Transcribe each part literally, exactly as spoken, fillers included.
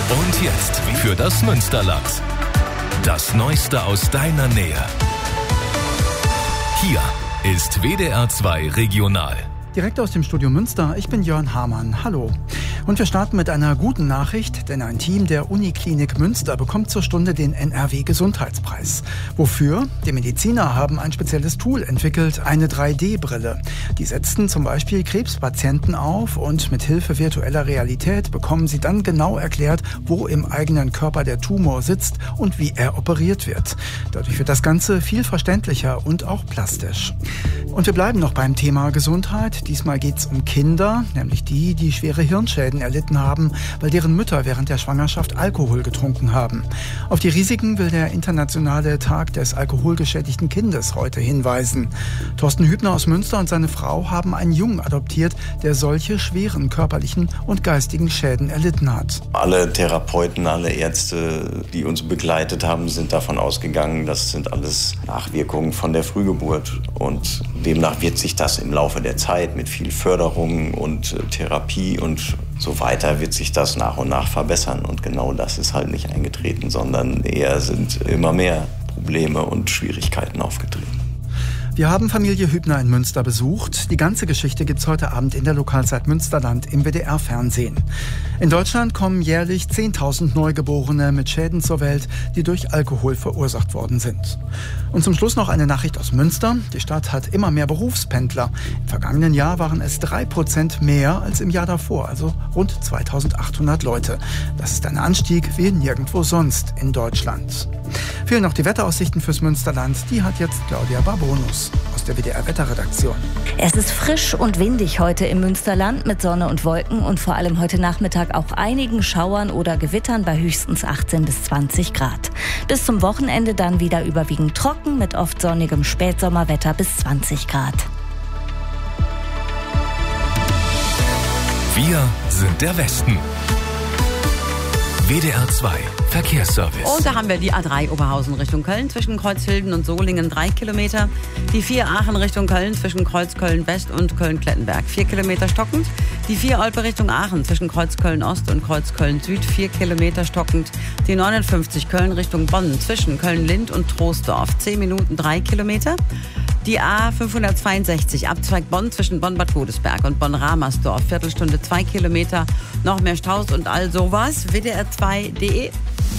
Und jetzt für das Münsterland. Das Neueste aus deiner Nähe. Hier ist W D R zwei Regional. Direkt aus dem Studio Münster, ich bin Jörn Hamann. Hallo. Und wir starten mit einer guten Nachricht, denn ein Team der Uniklinik Münster bekommt zur Stunde den N R W-Gesundheitspreis. Wofür? Die Mediziner haben ein spezielles Tool entwickelt, eine drei D Brille. Die setzten zum Beispiel Krebspatienten auf und mit Hilfe virtueller Realität bekommen sie dann genau erklärt, wo im eigenen Körper der Tumor sitzt und wie er operiert wird. Dadurch wird das Ganze viel verständlicher und auch plastisch. Und wir bleiben noch beim Thema Gesundheit. Diesmal geht es um Kinder, nämlich die, die schwere Hirnschäden erlitten haben, weil deren Mütter während der Schwangerschaft Alkohol getrunken haben. Auf die Risiken will der internationale Tag des alkoholgeschädigten Kindes heute hinweisen. Thorsten Hübner aus Münster und seine Frau haben einen Jungen adoptiert, der solche schweren körperlichen und geistigen Schäden erlitten hat. Alle Therapeuten, alle Ärzte, die uns begleitet haben, sind davon ausgegangen, das sind alles Nachwirkungen von der Frühgeburt. Und demnach wird sich das im Laufe der Zeit mit viel Förderung und Therapie und so weiter wird sich das nach und nach verbessern. Und genau das ist halt nicht eingetreten, sondern eher sind immer mehr Probleme und Schwierigkeiten aufgetreten. Wir haben Familie Hübner in Münster besucht. Die ganze Geschichte gibt's heute Abend in der Lokalzeit Münsterland im W D R-Fernsehen. In Deutschland kommen jährlich zehntausend Neugeborene mit Schäden zur Welt, die durch Alkohol verursacht worden sind. Und zum Schluss noch eine Nachricht aus Münster. Die Stadt hat immer mehr Berufspendler. Im vergangenen Jahr waren es drei Prozent mehr als im Jahr davor, also rund zweitausendachthundert Leute. Das ist ein Anstieg wie nirgendwo sonst in Deutschland. Fehlen noch die Wetteraussichten fürs Münsterland. Die hat jetzt Claudia Barbonus aus der W D R-Wetterredaktion. Es ist frisch und windig heute im Münsterland mit Sonne und Wolken und vor allem heute Nachmittag auch einigen Schauern oder Gewittern bei höchstens achtzehn bis zwanzig Grad. Bis zum Wochenende dann wieder überwiegend trocken mit oft sonnigem Spätsommerwetter bis zwanzig Grad. Wir sind der Westen. W D R zwei Verkehrsservice. Und da haben wir die A drei Oberhausen Richtung Köln zwischen Kreuzhilden und Solingen drei Kilometer. Die vier Aachen Richtung Köln zwischen Kreuzköln West und Köln-Klettenberg vier Kilometer stockend. Die vier Olpe Richtung Aachen zwischen Kreuzköln Ost und Kreuzköln Süd vier Kilometer stockend. Die neunundfünfzig Köln Richtung Bonn zwischen Köln-Lind und Troisdorf zehn Minuten drei Kilometer. Die A fünfhundertzweiundsechzig Abzweig Bonn zwischen Bonn-Bad Godesberg und Bonn-Ramersdorf Viertelstunde zwei Kilometer. Noch mehr Staus und all sowas. W D R zwei punkt de.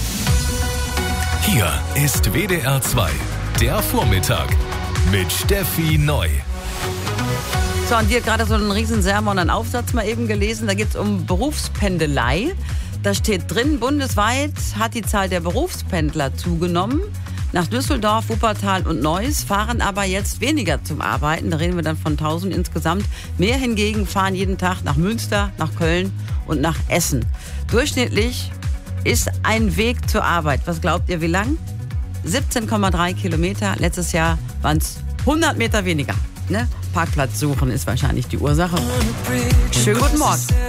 Hier ist W D R zwei, der Vormittag mit Steffi Neu. So, und die hat gerade so einen riesen Sermon, einen Aufsatz mal eben gelesen. Da geht es um Berufspendelei. Da steht drin, bundesweit hat die Zahl der Berufspendler zugenommen. Nach Düsseldorf, Wuppertal und Neuss fahren aber jetzt weniger zum Arbeiten. Da reden wir dann von tausend insgesamt. Mehr hingegen fahren jeden Tag nach Münster, nach Köln und nach Essen. Durchschnittlich ist ein Weg zur Arbeit. Was glaubt ihr, wie lang? siebzehn Komma drei Kilometer. Letztes Jahr waren es hundert Meter weniger. Ne? Parkplatz suchen ist wahrscheinlich die Ursache. Schönen guten Morgen.